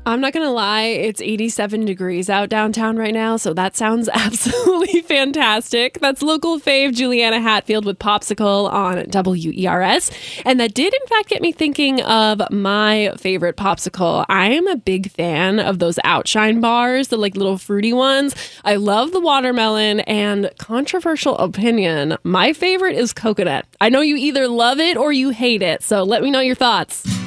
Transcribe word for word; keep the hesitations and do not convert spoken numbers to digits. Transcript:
I'm not going to lie, it's eighty-seven degrees out downtown right now, so that sounds absolutely fantastic. That's local fave Juliana Hatfield with Popsicle on W E R S. And that did, in fact, get me thinking of my favorite popsicle. I am a big fan of those Outshine bars, the like little fruity ones. I love the watermelon, and controversial opinion, my favorite is coconut. I know you either love it or you hate it, so let me know your thoughts.